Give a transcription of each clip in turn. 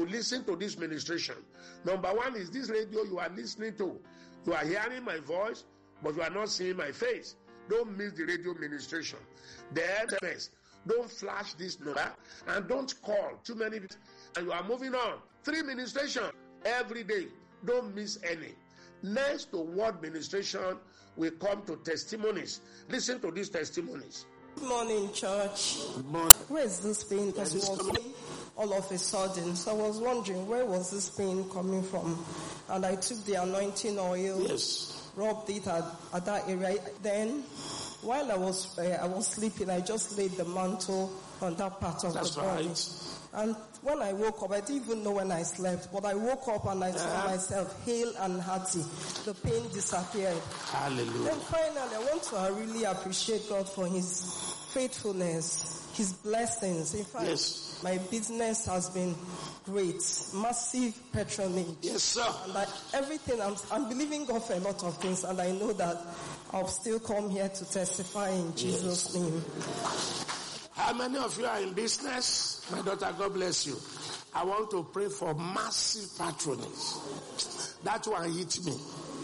listen to this ministration. Number one is this radio you are listening to. You are hearing my voice, but you are not seeing my face. Don't miss the radio ministration. Then, don't flash this number and don't call too many people. And you are moving on. 3 ministration every day. Don't miss any. Next to word ministration, we come to testimonies. Listen to these testimonies. Good morning, church. Good morning. Where is this pain? Because it was all of a sudden. So I was wondering, where was this pain coming from? And I took the anointing oil, rubbed it at that area. Then, while I was sleeping, I just laid the mantle on that part of the body. Right. And when I woke up, I didn't even know when I slept, but I woke up and I saw myself hale and hearty. The pain disappeared. Hallelujah. Then finally, I want to really appreciate God for His faithfulness, His blessings. In fact, my business has been great, massive patronage. Yes, sir. And everything, I'm believing God for a lot of things, and I know that I'll still come here to testify in Jesus' name. How many of you are in business? My daughter, God bless you. I want to pray for massive patronage. That one hit me.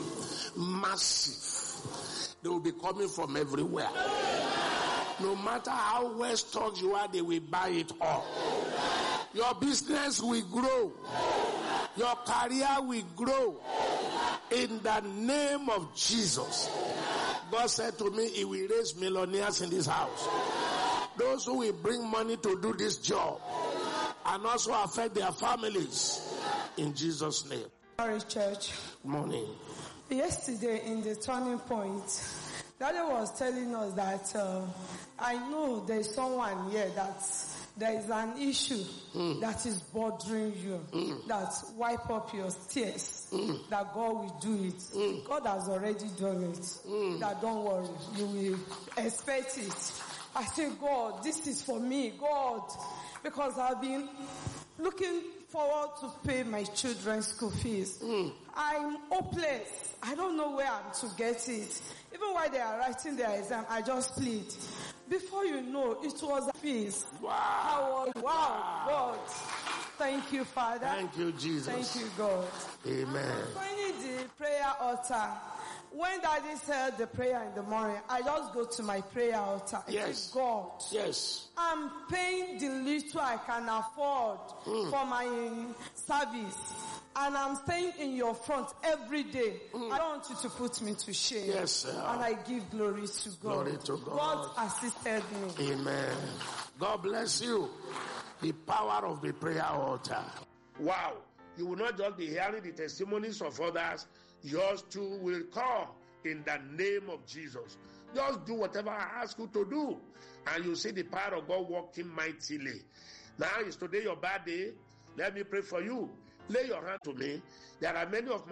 Massive. They will be coming from everywhere. No matter how well stocked you are, they will buy it all. Your business will grow. Your career will grow. In the name of Jesus. God said to me, He will raise millionaires in this house. Those who will bring money to do this job and also affect their families in Jesus' name. Sorry, church. Good morning. Yesterday in the turning point, Daddy was telling us that I know there's someone here that there is an issue that is bothering you, that wipe up your tears, that God will do it. God has already done it. That don't worry, you will expect it. I say, God, this is for me, God, because I've been looking forward to pay my children's school fees. I'm hopeless. I don't know where I'm to get it. Even while they are writing their exam, I just plead. Before you know, it was a fees. Wow. Wow, God. Thank you, Father. Thank you, Jesus. Thank you, God. Amen. Finding the prayer altar. When Daddy said the prayer in the morning, I just go to my prayer altar. Yes. God. Yes. I'm paying the little I can afford for my service. And I'm staying in your front every day. I don't want you to put me to shame. Yes, sir. And I give glory to God. Glory to God. God assisted me. Amen. God bless you. The power of the prayer altar. Wow. You will not just be hearing the testimonies of others. Yours too will come in the name of Jesus. Just do whatever I ask you to do. And you'll see the power of God working mightily. Now is today your bad day. Let me pray for you. Lay your hand to me. There are many of my